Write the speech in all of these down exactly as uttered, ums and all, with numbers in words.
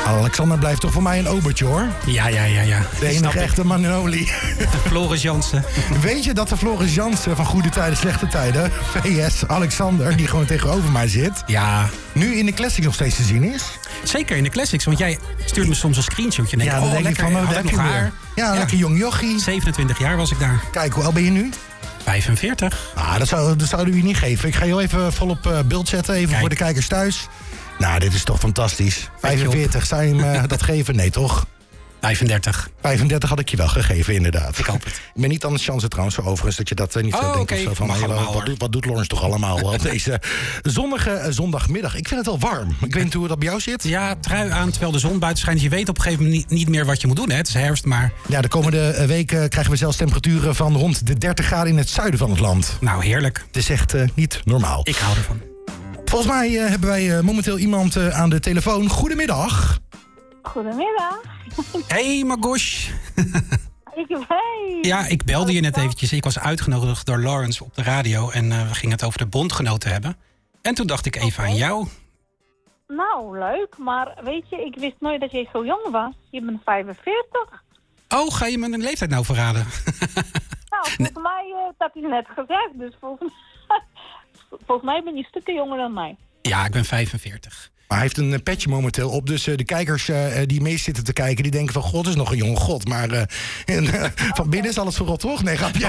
Alexander blijft toch voor mij een obertje, hoor. Ja, ja, ja, ja. De enige echte Manoli. Floris Jansen. Weet je dat de Floris Jansen van Goede Tijden, Slechte Tijden... V S Alexander, die gewoon tegenover mij zit... Ja. nu in de Classics nog steeds te zien is? Zeker in de Classics, want jij stuurt me soms een screenshotje. En denk, ja, dan oh, denk lekker, ik van, oh, had daar ik heb nog je haar. weer. Ja, ja, lekker jong jochie. zevenentwintig jaar was ik daar. Kijk, hoe oud ben je nu? vijfenveertig. Ah, dat, zou, dat zouden we je niet geven. Ik ga je even volop uh, beeld zetten, even Kijk. voor de kijkers thuis. Nou, dit is toch fantastisch. vijfenveertig, zou je hem uh, dat geven? Nee, toch? vijfendertig. vijfendertig had ik je wel gegeven, inderdaad. Ik hoop het. Ik ben niet aan de chance trouwens, overigens, dat je dat uh, niet oh, denkt. Okay. Of zo, van, hey, wat, wat, doet, wat doet Lawrence toch allemaal op deze zonnige uh, zondagmiddag? Ik vind het wel warm. Ik weet niet hoe dat bij jou zit. Ja, trui aan terwijl de zon buiten schijnt. Je weet op een gegeven moment niet, niet meer wat je moet doen. Hè? Het is herfst, maar... Ja, de komende weken krijgen we zelfs temperaturen van rond de dertig graden in het zuiden van het land. Nou, heerlijk. Het is echt uh, niet normaal. Ik hou ervan. Volgens mij uh, hebben wij uh, momenteel iemand uh, aan de telefoon. Goedemiddag. Goedemiddag. Hey, Margoush. Ik, hey. Ja, ik belde je net eventjes. Ik was uitgenodigd door Lawrence op de radio. En uh, we gingen het over de bondgenoten hebben. En toen dacht ik even okay. aan jou. Nou, leuk. Maar weet je, ik wist nooit dat je zo jong was. Je bent vijfenveertig. Oh, ga je me een leeftijd nou verraden? Nou, volgens nee. mij, uh, dat is net gezegd. Dus volgens, volgens mij ben je stukken jonger dan mij. Ja, ik ben vijfenveertig. Maar hij heeft een petje momenteel op. Dus uh, de kijkers uh, die mee zitten te kijken... die denken van, god, dat is nog een jonge god. Maar uh, en, uh, van binnen is alles verrot, toch? Nee, grapje.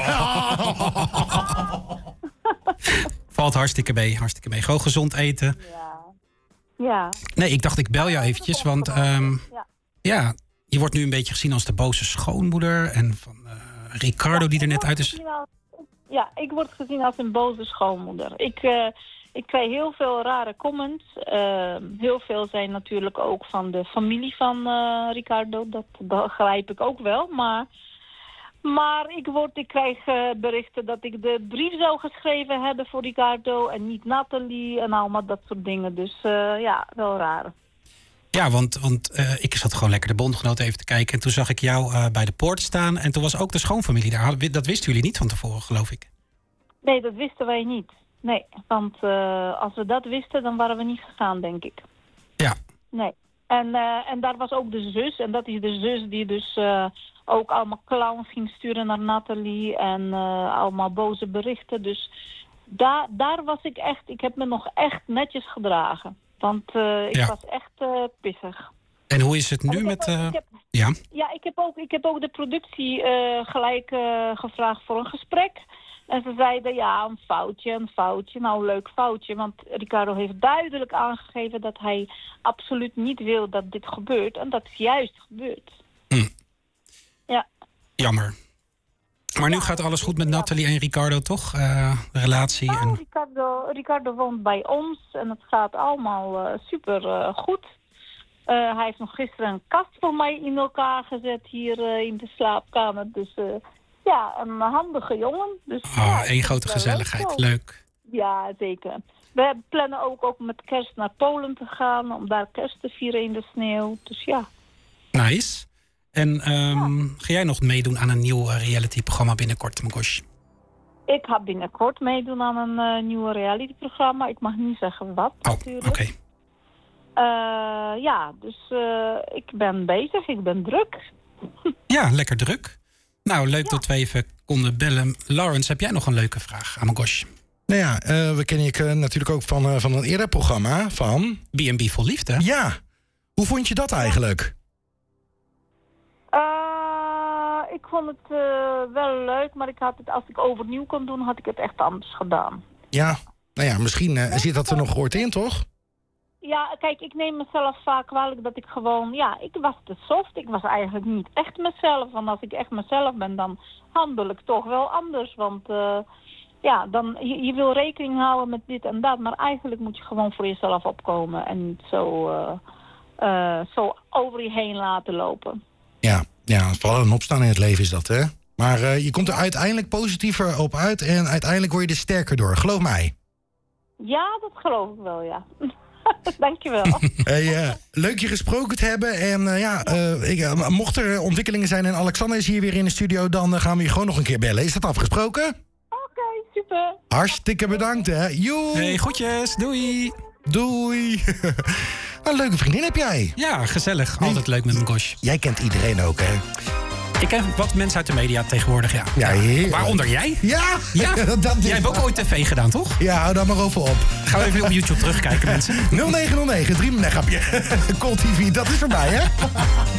Valt hartstikke mee, hartstikke mee. Gewoon gezond eten. Ja. ja. Nee, ik dacht, ik bel jou eventjes. Want um, ja. ja, je wordt nu een beetje gezien als de boze schoonmoeder. En van uh, Ricardo ja, die er net uit is. Als, ja, ik word gezien als een boze schoonmoeder. Ik... Uh, Ik krijg heel veel rare comments. Uh, heel veel zijn natuurlijk ook van de familie van uh, Ricardo. Dat begrijp ik ook wel. Maar, maar ik, word, ik krijg uh, berichten dat ik de brief zou geschreven hebben voor Ricardo... en niet Nathalie en allemaal dat soort dingen. Dus uh, ja, wel raar. Ja, want, want uh, ik zat gewoon lekker de bondgenoten even te kijken... en toen zag ik jou uh, bij de poort staan... en toen was ook de schoonfamilie daar. Dat wisten jullie niet van tevoren, geloof ik. Nee, dat wisten wij niet. Nee, want uh, als we dat wisten, dan waren we niet gegaan, denk ik. Ja. Nee. En, uh, en daar was ook de zus. En dat is de zus die dus uh, ook allemaal clowns ging sturen naar Nathalie. En uh, allemaal boze berichten. Dus daar, daar was ik echt... Ik heb me nog echt netjes gedragen. Want uh, ik ja. was echt uh, pissig. En hoe is het nu met... Uh... Ook, heb, ja, ja ik, heb ook, ik heb ook de productie uh, gelijk uh, gevraagd voor een gesprek... En ze zeiden, ja, een foutje, een foutje. Nou, een leuk foutje, want Ricardo heeft duidelijk aangegeven... dat hij absoluut niet wil dat dit gebeurt. En dat is juist gebeurd. Hm. Ja. Jammer. Maar nu ja, gaat alles goed met Nathalie en Ricardo, toch? Uh, de relatie. Nou, en... Ricardo, Ricardo woont bij ons en het gaat allemaal uh, super uh, goed. Uh, hij heeft nog gisteren een kast voor mij in elkaar gezet hier uh, in de slaapkamer. Dus... Uh, Ja, een handige jongen. Dus, oh, ja, één grote gezelligheid. Leuk. leuk. Ja, zeker. We plannen ook, ook met kerst naar Polen te gaan... om daar kerst te vieren in de sneeuw. Dus ja. Nice. En um, ja. ga jij nog meedoen aan een nieuw reality-programma binnenkort, Margoush? Ik ga binnenkort meedoen aan een uh, nieuw reality-programma. Ik mag niet zeggen wat, oh, natuurlijk. oké. Okay. Uh, ja, dus uh, ik ben bezig. Ik ben druk. Ja, lekker druk. Nou, leuk ja. dat we even konden bellen. Lawrence, heb jij nog een leuke vraag aan Margoush? Nou ja, uh, we kennen je uh, natuurlijk ook van, uh, van een eerder programma van... B en B Vol Liefde. Ja. Hoe vond je dat eigenlijk? Uh, ik vond het uh, wel leuk, maar ik had het, als ik overnieuw kon doen, had ik het echt anders gedaan. Ja, nou ja, misschien uh, zit dat er nog ooit in, toch? Ja, kijk, ik neem mezelf vaak kwalijk dat ik gewoon... Ja, ik was te soft. Ik was eigenlijk niet echt mezelf. Want als ik echt mezelf ben, dan handel ik toch wel anders. Want uh, ja, dan, je, je wil rekening houden met dit en dat. Maar eigenlijk moet je gewoon voor jezelf opkomen. En niet zo, uh, uh, zo over je heen laten lopen. Ja, ja, vooral een opstaan in het leven is dat, hè? Maar uh, je komt er uiteindelijk positiever op uit. En uiteindelijk word je er sterker door. Geloof mij. Ja, dat geloof ik wel, ja. Dankjewel. Hey, uh, leuk je gesproken te hebben. En uh, ja, uh, ik, uh, mocht er ontwikkelingen zijn en Alexander is hier weer in de studio... dan uh, gaan we je gewoon nog een keer bellen. Is dat afgesproken? Oké, okay, super. Hartstikke bedankt, hè. Joe. Hey, groetjes. Doei. Doei. Een leuke vriendin heb jij. Ja, gezellig. Altijd leuk met mijn gosh. Jij kent iedereen ook, hè? Ik ken wat mensen uit de media tegenwoordig, ja. Ja, heerlijk. Waaronder jij? Ja, Ja, dat is jij hebt ook ooit tv gedaan, toch? Ja, hou daar maar over op. Gaan we even op YouTube terugkijken, mensen. nul negen nul negen, drie... Nee, grapje. Cold T V, dat is voorbij, hè?